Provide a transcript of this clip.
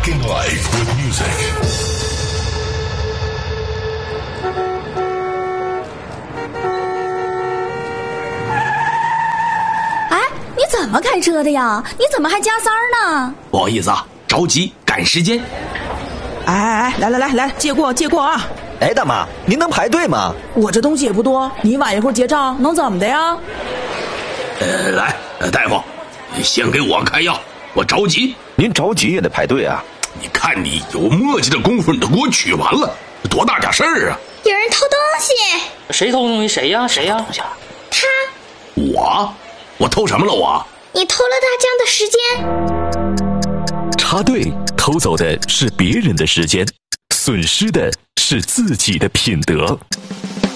Rocking life with music. 哎，你怎么开车的呀？你怎么还加塞儿呢？ 不好意思啊，着急赶时间。 哎，来，借过啊！ 哎，大妈，您能排队吗？ 我这东西也不多，你晚一会儿结账能怎么的呀？ 来，大夫，先给我开药，我着急。 您着急也得排队啊！ 你看你有磨叽的功夫，你都给我取完了，多大点事儿啊！ 有人偷东西！ 谁偷东西？谁呀？ 他。 我偷什么了我？ 你偷了大江的时间。 插队偷走的是别人的时间，损失的是自己的品德。